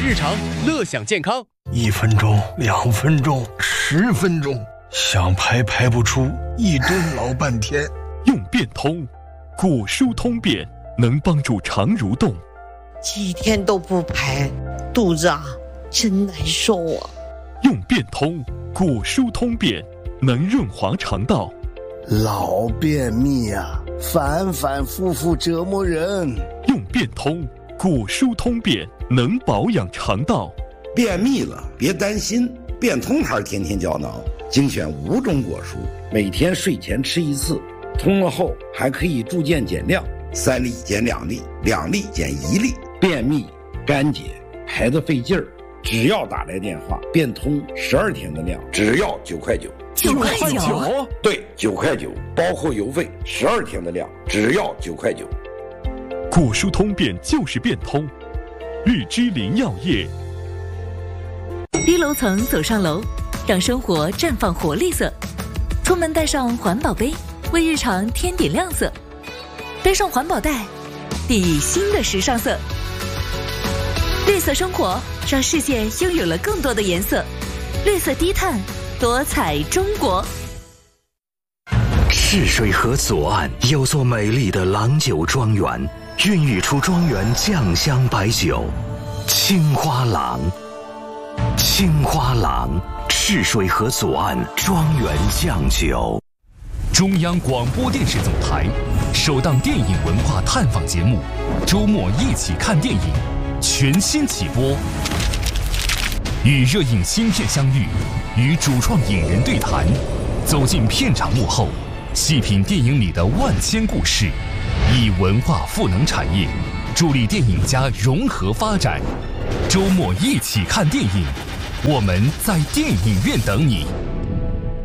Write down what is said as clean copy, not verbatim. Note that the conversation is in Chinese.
日常，乐享健康。 1分钟、2分钟、10分钟，想排不出，一顿老半天。 用变通，果蔬通便，能帮助肠蠕动。 几天都不排，肚子真难受啊。 用变通，果蔬通便，能润滑肠道。 老便秘反反复复折磨人。 用变通，果蔬通便，能保养肠道。 便秘了别担心，变通牌天天胶囊精选5种果蔬，每天睡前吃1次，通了后还可以逐渐减量，3粒减2粒，2粒减1粒。便秘、干结、排得费劲儿，只要打来电话，变通12天的量，只要9块9。 9块9？ 对，9块9，包括邮费，12天的量，只要9块9。 果蔬通便就是变通，日之林药业。 低楼层走上楼，让生活绽放活力色。出门带上环保杯，为日常添点亮色。背上环保袋，砥砺新的时尚色。绿色生活，让世界拥有了更多的颜色。绿色低碳，多彩中国。 赤水河左岸有座美丽的郎酒庄园，孕育出庄园酱香白酒青花郎。青花郎，赤水河左岸庄园酱酒。 中央广播电视总台首档电影文化探访节目《周末一起看电影》全新起播，与热映新片相遇，与主创影人对谈，走进片场幕后，细品电影里的万千故事，以文化赋能产业，助力电影家融合发展。周末一起看电影，我们在电影院等你。